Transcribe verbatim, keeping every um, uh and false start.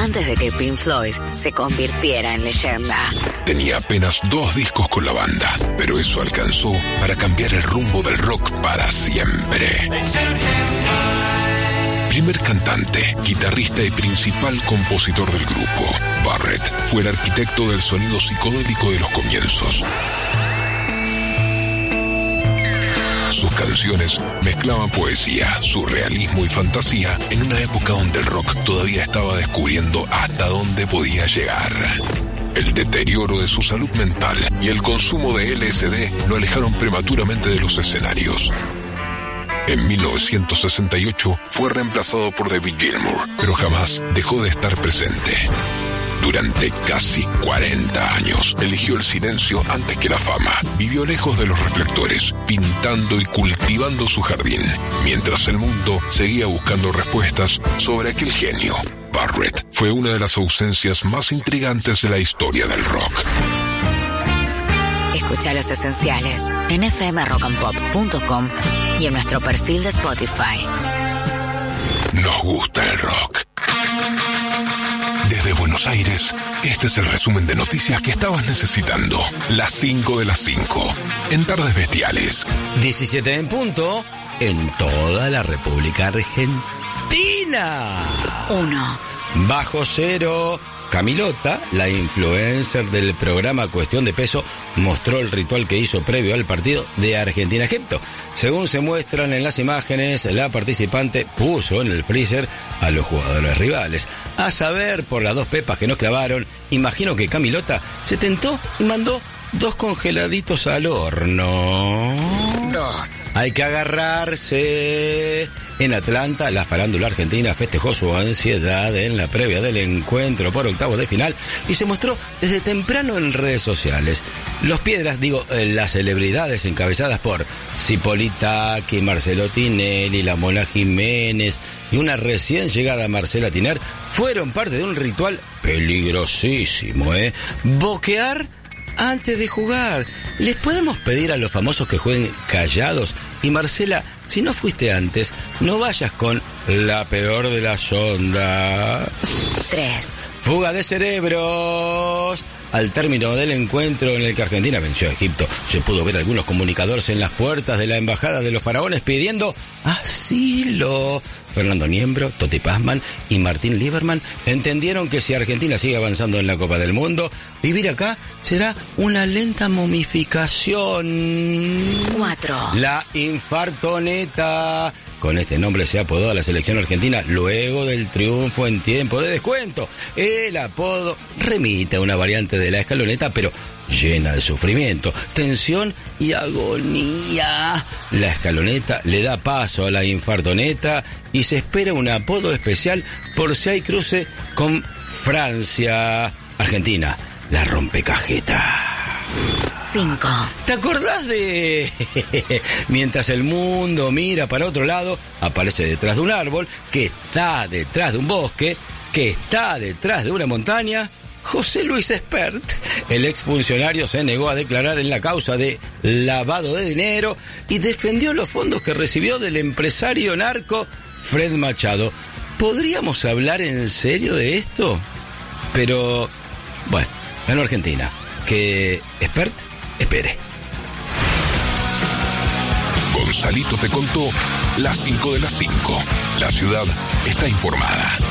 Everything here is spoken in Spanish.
antes de que Pink Floyd se convirtiera en leyenda. Tenía apenas dos discos con la banda, pero eso alcanzó para cambiar el rumbo del rock para siempre. Primer cantante, guitarrista y principal compositor del grupo, Barrett fue el arquitecto del sonido psicodélico de los comienzos. Sus canciones mezclaban poesía, surrealismo y fantasía en una época donde el rock todavía estaba descubriendo hasta dónde podía llegar. El deterioro de su salud mental y el consumo de L S D lo alejaron prematuramente de los escenarios. En mil novecientos sesenta y ocho fue reemplazado por David Gilmour, pero jamás dejó de estar presente. Durante casi cuarenta años eligió el silencio antes que la fama. Vivió lejos de los reflectores, pintando y cultivando su jardín, mientras el mundo seguía buscando respuestas sobre aquel genio. Barrett fue una de las ausencias más intrigantes de la historia del rock. Escucha Los Esenciales en f m rock and pop punto com y en nuestro perfil de Spotify. Nos gusta el rock. Desde Buenos Aires, este es el resumen de noticias que estabas necesitando. Las cinco de las cinco, en Tardes Bestiales. diecisiete en punto, en toda la República Argentina. Uno. Bajo cero. Camilota, la influencer del programa Cuestión de Peso, mostró el ritual que hizo previo al partido de Argentina-Egipto. Según se muestran en las imágenes, la participante puso en el freezer a los jugadores rivales. A saber, por las dos pepas que nos clavaron, imagino que Camilota se tentó y mandó dos congeladitos al horno. Dos. Hay que agarrarse. En Atlanta, la farándula argentina festejó su ansiedad en la previa del encuentro por octavos de final y se mostró desde temprano en redes sociales. Los Piedras, digo, las celebridades encabezadas por Cipolita, que Marcelo Tinelli, la Mona Jiménez y una recién llegada Marcela Tiner, fueron parte de un ritual peligrosísimo, ¿eh? Boquear antes de jugar. ¿Les podemos pedir a los famosos que jueguen callados? Y Marcela, si no fuiste antes, no vayas con la peor de las ondas. Tres. Fuga de cerebros. Al término del encuentro en el que Argentina venció a Egipto, se pudo ver algunos comunicadores en las puertas de la embajada de los faraones pidiendo asilo. Fernando Niembro, Toti Pazman y Martín Lieberman entendieron que si Argentina sigue avanzando en la Copa del Mundo, vivir acá será una lenta momificación. Cuatro. La infartoneta. Con este nombre se apodó a la selección argentina luego del triunfo en tiempo de descuento. El apodo remite a una variante de la escaloneta, pero llena de sufrimiento, tensión y agonía. La escaloneta le da paso a la infartoneta y se espera un apodo especial por si hay cruce con Francia. Argentina, la rompecajeta. Cinco. ¿Te acordás de mientras el mundo mira para otro lado, aparece detrás de un árbol, que está detrás de un bosque, que está detrás de una montaña? José Luis Espert, el exfuncionario, se negó a declarar en la causa de lavado de dinero y defendió los fondos que recibió del empresario narco Fred Machado. ¿Podríamos hablar en serio de esto? Pero, bueno, ganó Argentina. Que Espert espere. Gonzalito te contó las cinco de las cinco. La ciudad está informada.